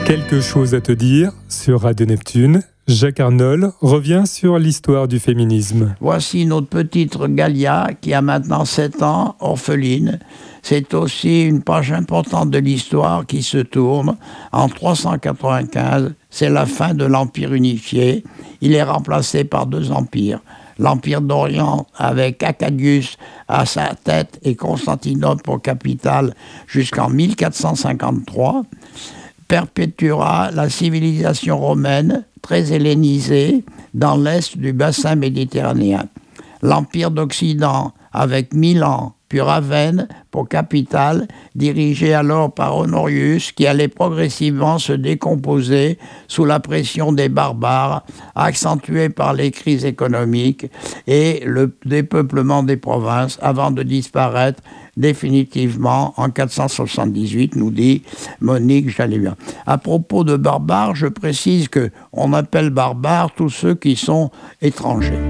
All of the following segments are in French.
Quelque chose à te dire sur Radio Neptune. Jacques Arnold revient sur l'histoire du féminisme. Voici notre petite Galia qui a maintenant 7 ans, orpheline. C'est aussi une page importante de l'histoire qui se tourne. En 395, c'est la fin de l'Empire unifié. Il est remplacé par 2 empires. L'Empire d'Orient avec Acadius à sa tête et Constantinople pour capitale jusqu'en 1453. Perpétuera la civilisation romaine, très hellénisée, dans l'est du bassin méditerranéen. L'Empire d'Occident, avec Milan, puis Ravenne pour capitale, dirigé alors par Honorius, qui allait progressivement se décomposer sous la pression des barbares, accentuée par les crises économiques et le dépeuplement des provinces, avant de disparaître définitivement en 478, nous dit Monique Jalibert. À propos de barbares, je précise qu'on appelle barbares tous ceux qui sont étrangers.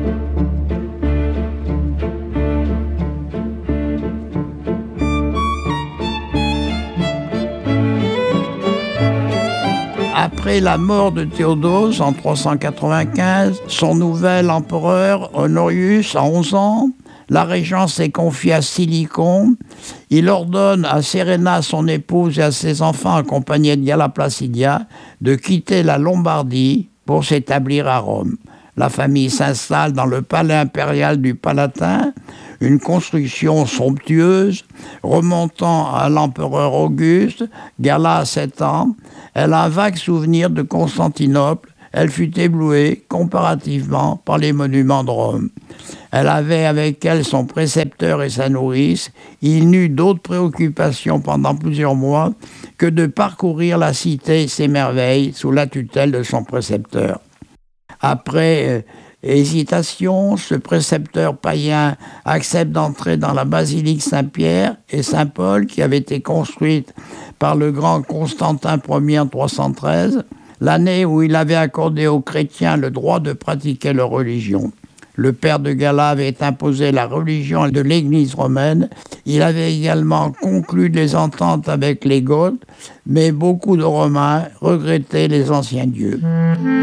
Après la mort de Théodose en 395, son nouvel empereur Honorius a 11 ans. La régence est confiée à Silicon. Il ordonne à Séréna, son épouse, et à ses enfants, accompagnés de Galla Placidia, de quitter la Lombardie pour s'établir à Rome. La famille s'installe dans le palais impérial du Palatin, une construction somptueuse remontant à l'empereur Auguste. Galla a 7 ans. Elle a un vague souvenir de Constantinople. Elle fut éblouie comparativement par les monuments de Rome. Elle avait avec elle son précepteur et sa nourrice. Il n'eut d'autres préoccupations pendant plusieurs mois que de parcourir la cité et ses merveilles sous la tutelle de son précepteur. Après hésitation, ce précepteur païen accepte d'entrer dans la basilique Saint-Pierre et Saint-Paul qui avait été construite par le grand Constantin Ier en 313, l'année où il avait accordé aux chrétiens le droit de pratiquer leur religion. Le père de Galla avait imposé la religion de l'Église romaine. Il avait également conclu des ententes avec les Goths, mais beaucoup de Romains regrettaient les anciens dieux.